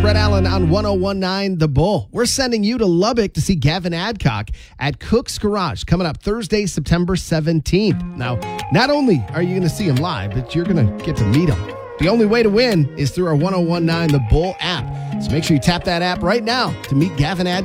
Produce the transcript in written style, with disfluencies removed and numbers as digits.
Brett Allen on 101.9 The Bull. We're sending you to Lubbock to see Gavin Adcock at Cook's Garage coming up Thursday, September 17th. Now, not only are you going to see him live, but you're going to get to meet him. The only way to win is through our 101.9 The Bull app. So make sure you tap that app right now to meet Gavin Adcock.